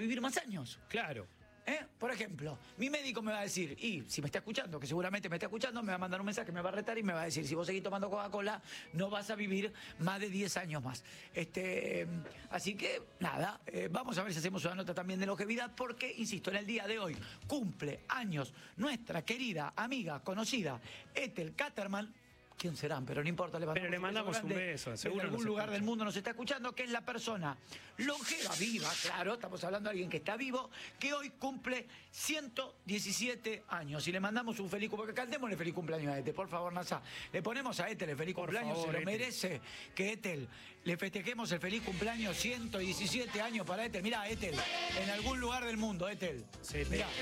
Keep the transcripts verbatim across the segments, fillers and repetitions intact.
vivir más años. Claro. ¿Eh? Por ejemplo, mi médico me va a decir, y si me está escuchando, que seguramente me está escuchando, me va a mandar un mensaje, me va a retar y me va a decir, si vos seguís tomando Coca-Cola, no vas a vivir más de diez años más. Este, así que, nada, eh, vamos a ver si hacemos una nota también de longevidad, porque, insisto, en el día de hoy cumple años nuestra querida amiga, conocida, Ethel Caterman. ¿Quién serán? Pero no importa, le mandamos, Pero le mandamos un beso, un seguro en algún nos lugar escucha. del mundo nos está escuchando, que es la persona longeva, viva, claro, estamos hablando de alguien que está vivo, que hoy cumple ciento diecisiete años. Y le mandamos un feliz cumpleaños, cantémosle feliz cumpleaños a Ethel, por favor, Nasa. Le ponemos a Ethel el feliz Por cumpleaños, favor, se lo Ethel. merece que Ethel le festejemos el feliz cumpleaños, ciento diecisiete años para Ethel. Mirá, Ethel, en algún lugar del mundo, Ethel. Sí, te- Mirá.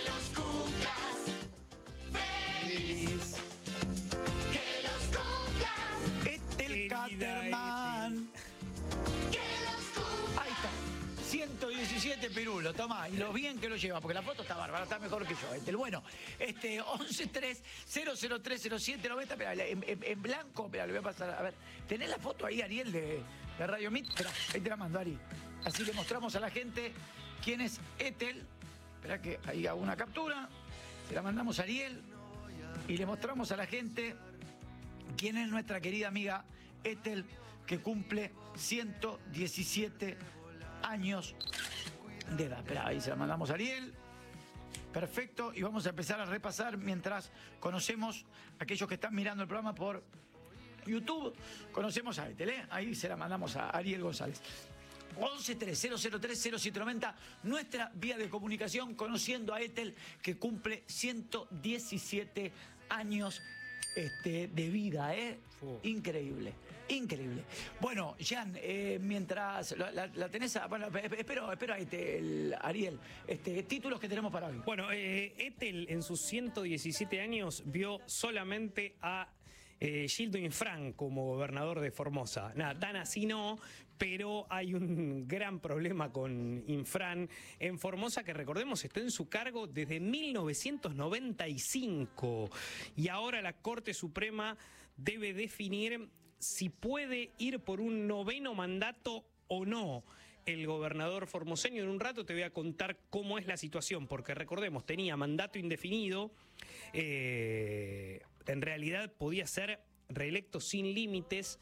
Feliz. Que los cumplas. Ethel Querida Caterman. Que los cumplas. Ahí está. ciento diecisiete pirulos, tomá, y lo bien que lo lleva, porque la foto está bárbara, está mejor que yo. Este, bueno, este, once tres cero cero tres cero siete noventa, espera, en, en, en blanco, espera, le voy a pasar, a ver, ¿tenés la foto ahí, Ariel, de, de Radio Mit? Espera, ahí te la mando, Ari. Así le mostramos a la gente quién es Ethel. Espera que ahí hago una captura, se la mandamos a Ariel, y le mostramos a la gente quién es nuestra querida amiga Ethel, que cumple ciento diecisiete años de edad. Espera, ahí se la mandamos a Ariel. Perfecto, y vamos a empezar a repasar mientras conocemos a aquellos que están mirando el programa por YouTube. Conocemos a Ethel, ¿eh? Ahí se la mandamos a Ariel González. once tres cero cero tres cero siete noventa, nuestra vía de comunicación, conociendo a Ethel, que cumple ciento diecisiete años este, de vida, ¿eh? Fu. Increíble, increíble. Bueno, Jan, eh, mientras la, la- la tenés, a- bueno, esp- espero, espero a Ethel, Ariel, este, títulos que tenemos para hoy. Bueno, eh, Ethel en sus ciento diecisiete años vio solamente a eh, Gildo Infran como gobernador de Formosa. Nada, tan así no, pero hay un gran problema con Infran en Formosa, que recordemos está en su cargo desde mil novecientos noventa y cinco, y ahora la Corte Suprema debe definir si puede ir por un noveno mandato o no el gobernador formoseño. En un rato te voy a contar cómo es la situación, porque recordemos, tenía mandato indefinido, eh, en realidad podía ser reelecto sin límites.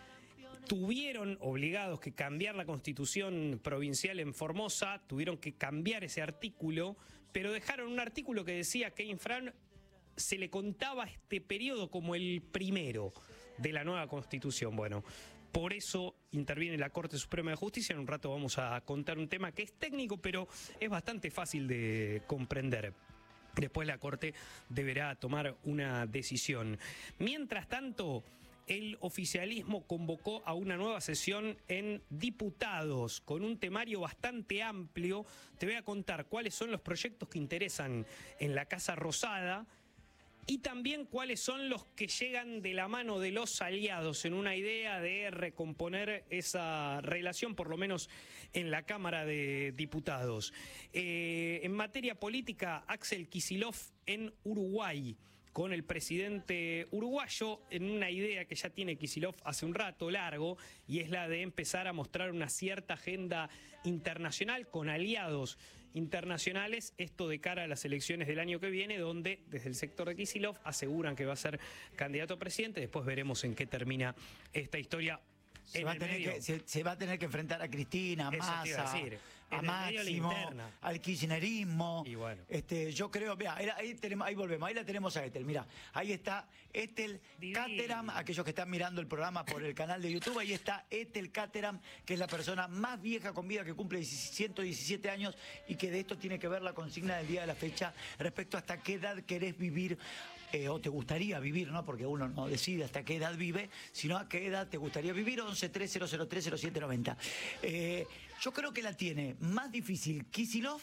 Tuvieron obligados que cambiar la constitución provincial en Formosa, tuvieron que cambiar ese artículo, pero dejaron un artículo que decía que Infran se le contaba este periodo como el primero de la nueva constitución. Bueno, por eso interviene la Corte Suprema de Justicia. En un rato vamos a contar un tema que es técnico, pero es bastante fácil de comprender. Después la Corte deberá tomar una decisión. Mientras tanto, el oficialismo convocó a una nueva sesión en diputados con un temario bastante amplio. Te voy a contar cuáles son los proyectos que interesan en la Casa Rosada y también cuáles son los que llegan de la mano de los aliados en una idea de recomponer esa relación, por lo menos en la Cámara de Diputados. Eh, en materia política, Axel Kicillof en Uruguay, con el presidente uruguayo, en una idea que ya tiene Kicillof hace un rato largo, y es la de empezar a mostrar una cierta agenda internacional con aliados internacionales, esto de cara a las elecciones del año que viene, donde desde el sector de Kicillof aseguran que va a ser candidato a presidente. Después veremos en qué termina esta historia. Se En va, a el tener medio- que, se, se va a tener que enfrentar a Cristina, a Eso te iba a Massa, decir. a En el medio la Máximo, interna. al kirchnerismo. Y bueno. Este, yo creo, mira, ahí, ahí tenemos, ahí volvemos, ahí la tenemos a Ethel, mira, ahí está Ethel Divino. Caterham, aquellos que están mirando el programa por el canal de YouTube, ahí está Ethel Caterham, que es la persona más vieja con vida, que cumple ciento diecisiete años, y que de esto tiene que ver la consigna del día de la fecha respecto a hasta qué edad querés vivir, eh, o te gustaría vivir, ¿no? Porque uno no decide hasta qué edad vive, sino a qué edad te gustaría vivir. Once tres cero cero tres cero siete noventa. Eh, yo creo que la tiene más difícil Kicillof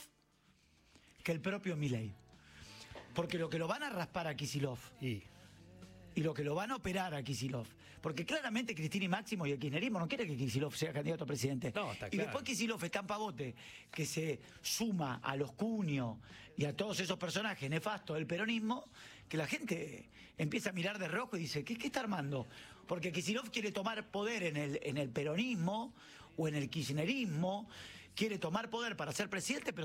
que el propio Milei. Porque lo que lo van a raspar a Kicillof Y y lo que lo van a operar a Kicillof, porque claramente Cristina y Máximo y el kirchnerismo no quiere que Kicillof sea candidato a presidente. No, está Y claro. después Kicillof es tan pavote que se suma a los Cunio y a todos esos personajes nefastos del peronismo, que la gente empieza a mirar de rojo y dice, ¿qué, qué está armando? Porque Kicillof quiere tomar poder en el, en el peronismo o en el kirchnerismo, quiere tomar poder para ser presidente, pero